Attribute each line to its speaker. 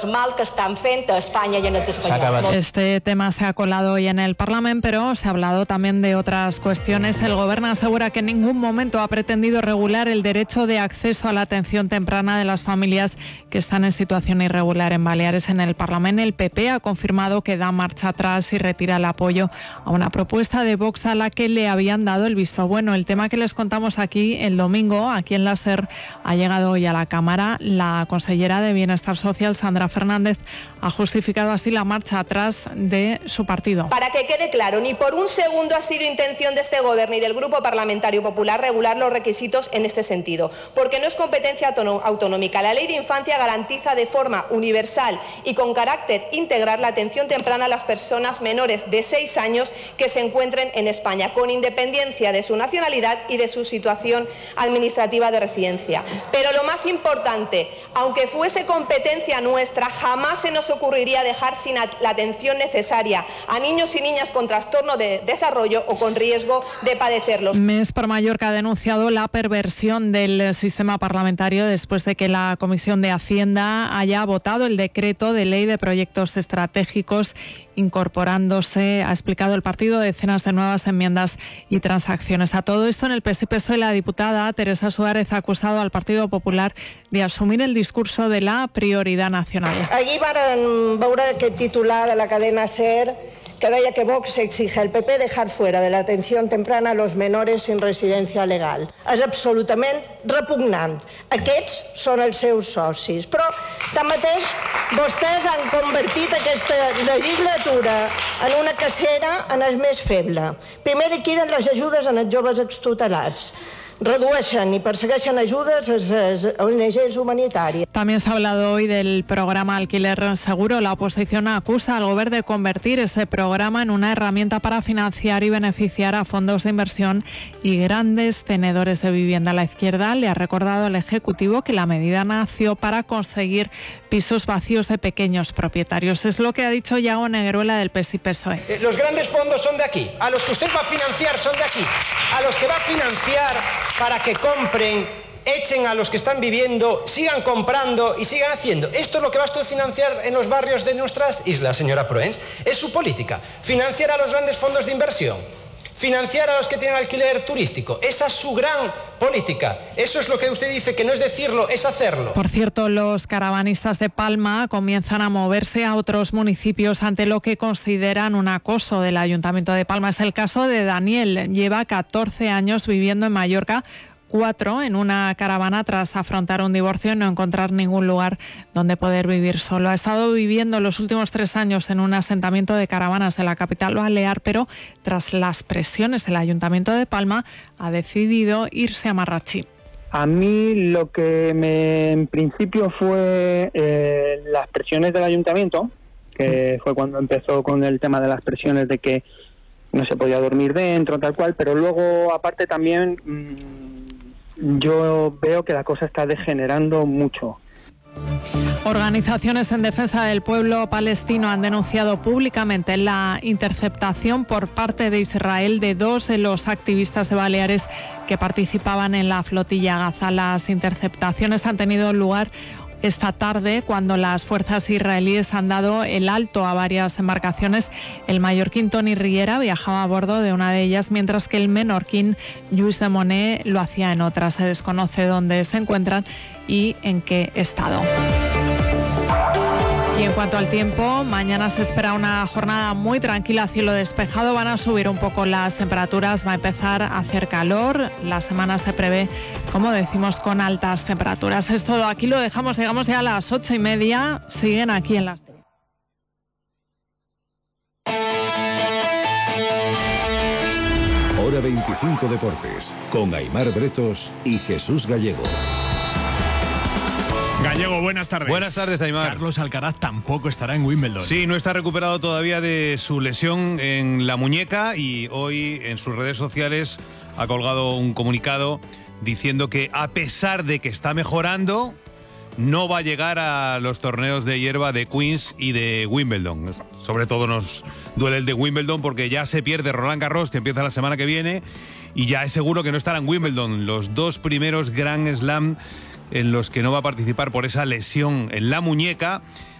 Speaker 1: el mal que están fent a España y en els espanyols.
Speaker 2: Este tema se ha colado hoy en el Parlamento, pero se ha hablado también de otras cuestiones. El Gobierno asegura que en ningún momento ha pretendido regular el derecho de acceso a la atención temprana de las familias que están en situación irregular en Baleares. En el Parlamento, el PP ha confirmado que da marcha atrás y retira el apoyo a una propuesta de Vox a la que le habían dado el visto bueno. El tema que les contamos aquí el domingo, aquí en la SER, ha llegado hoy a la Cámara. La consellera de Bienestar Social, Sandra Fernández, ha justificado así la marcha atrás de su partido.
Speaker 3: Para que quede claro, ni por un segundo ha sido intención de este Gobierno y del Grupo Parlamentario Popular regular los requisitos en este sentido, porque no es competencia autonómica. La Ley de Infancia garantiza de forma universal y con carácter integral la atención temprana a las personas menores de 6 años que se encuentren en España, con independencia de su nacionalidad y de su situación administrativa de residencia. Pero lo más importante, aunque fuese competencia nuestra, jamás se nos ocurriría dejar sin la atención necesaria a niños y niñas con trastorno de desarrollo o con riesgo de padecerlos.
Speaker 2: Més per Mallorca ha denunciado la perversión del sistema parlamentario después de que la Comisión de Hacienda haya votado el decreto de ley de proyectos estratégicos, incorporándose, ha explicado el partido, decenas de nuevas enmiendas y transacciones. A todo esto, en el PSOE, la diputada Teresa Suárez ha acusado al Partido Popular de asumir el discurso de la prioridad nacional.
Speaker 4: Allí van veure aquest titular de la cadena SER que deia que Vox exige al PP dejar fuera de la atención temprana a los menores sin residencia legal. És absolutament repugnant. Aquests són els seus socis. Però, tanmateix, vostès han convertit aquesta legislatura en una cacera en el més feble. Primer liquiden les ajudes als joves extutelats. Redueixen y persegueixen ayudas a las ONGs humanitarias.
Speaker 2: También se ha hablado hoy del programa Alquiler Seguro. La oposición acusa al Gobierno de convertir ese programa en una herramienta para financiar y beneficiar a fondos de inversión y grandes tenedores de vivienda. La izquierda le ha recordado al Ejecutivo que la medida nació para conseguir pisos vacíos de pequeños propietarios. Es lo que ha dicho Iago Negueruela del PES y PSOE.
Speaker 5: Los grandes fondos son de aquí. A los que usted va a financiar son de aquí. A los que va a financiar para que compren, echen a los que están viviendo, sigan comprando y sigan haciendo. Esto es lo que va a usted financiar en los barrios de nuestras islas, señora Proens. Es su política. Financiar a los grandes fondos de inversión. Financiar a los que tienen alquiler turístico. Esa es su gran política. Eso es lo que usted dice, que no es decirlo, es hacerlo.
Speaker 2: Por cierto, los caravanistas de Palma comienzan a moverse a otros municipios ante lo que consideran un acoso del Ayuntamiento de Palma. Es el caso de Daniel. Lleva 14 años viviendo en Mallorca, 4 en una caravana tras afrontar un divorcio y no encontrar ningún lugar donde poder vivir solo. Ha estado viviendo los últimos 3 años en un asentamiento de caravanas de la capital balear, pero tras las presiones del Ayuntamiento de Palma ha decidido irse a Marratxí.
Speaker 6: A mí lo que en principio fue las presiones del Ayuntamiento, que fue cuando empezó con el tema de las presiones de que no se podía dormir dentro, tal cual, pero luego aparte también yo veo que la cosa está degenerando mucho.
Speaker 2: Organizaciones en defensa del pueblo palestino han denunciado públicamente la interceptación por parte de Israel de 2 de los activistas de Baleares que participaban en la flotilla Gaza. Las interceptaciones han tenido lugar esta tarde, cuando las fuerzas israelíes han dado el alto a varias embarcaciones. El mallorquín Toni Riera viajaba a bordo de una de ellas, mientras que el menorquín Lluís de Monet lo hacía en otra. Se desconoce dónde se encuentran y en qué estado. Y en cuanto al tiempo, mañana se espera una jornada muy tranquila, cielo despejado. Van a subir un poco las temperaturas, va a empezar a hacer calor. La semana se prevé, como decimos, con altas temperaturas. Es todo, aquí lo dejamos, llegamos ya a las 8:30. Siguen aquí en las...
Speaker 7: Hora 25 Deportes, con Aimar Bretos y Jesús Gallego.
Speaker 8: Gallego, buenas tardes.
Speaker 9: Buenas tardes, Aimar.
Speaker 8: Carlos Alcaraz tampoco estará en Wimbledon.
Speaker 9: Sí, no está recuperado todavía de su lesión en la muñeca y hoy en sus redes sociales ha colgado un comunicado diciendo que a pesar de que está mejorando, no va a llegar a los torneos de hierba de Queens y de Wimbledon. Sobre todo nos duele el de Wimbledon porque ya se pierde Roland Garros, que empieza la semana que viene, y ya es seguro que no estará en Wimbledon. Los 2 primeros Grand Slam en los que no va a participar por esa lesión en la muñeca.